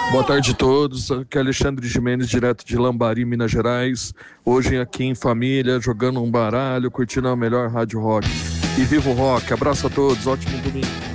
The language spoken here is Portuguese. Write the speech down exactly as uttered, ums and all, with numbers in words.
Boa tarde a todos, aqui é Alexandre Gimenez, direto de Lambari, Minas Gerais. Hoje aqui em família, jogando um baralho, curtindo a melhor rádio rock. E viva o rock, abraço a todos, ótimo domingo.